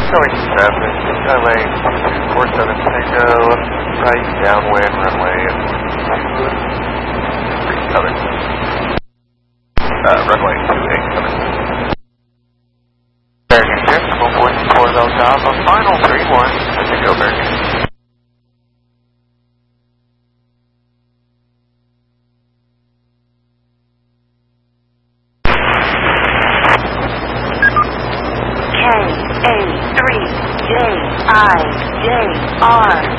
Going 7, Skylane 2247 Tango, right downwind runway 237. Runway 28 American Shift, 144 Del Java, final 31, good to go, American. KA3JIJR